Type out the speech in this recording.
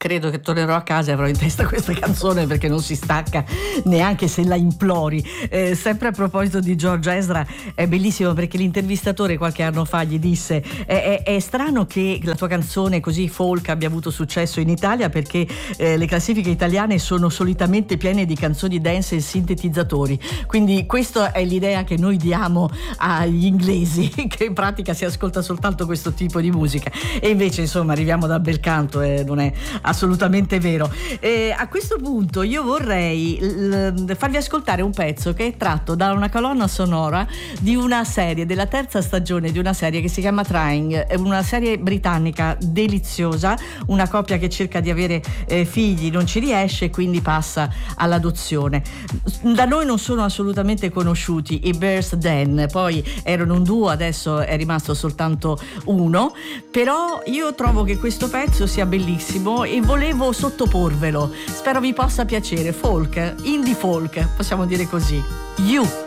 credo che tornerò a casa e avrò in testa questa canzone perché non si stacca neanche se la implori. Sempre a proposito di George Ezra, è bellissimo perché l'intervistatore qualche anno fa gli disse è strano che la tua canzone così folk abbia avuto successo in Italia, perché le classifiche italiane sono solitamente piene di canzoni dance e sintetizzatori, quindi questa è l'idea che noi diamo agli inglesi, che in pratica si ascolta soltanto questo tipo di musica, e invece insomma arriviamo dal bel canto e non è assolutamente vero. A questo punto io vorrei farvi ascoltare un pezzo che è tratto da una colonna sonora di una serie, della terza stagione di una serie che si chiama Trying, è una serie britannica deliziosa, una coppia che cerca di avere figli, non ci riesce, quindi passa all'adozione. Da noi non sono assolutamente conosciuti i Bears Den, poi erano un duo, adesso è rimasto soltanto uno, però io trovo che questo pezzo sia bellissimo e volevo sottoporvelo, spero vi possa piacere. Folk, indie folk, possiamo dire così. You.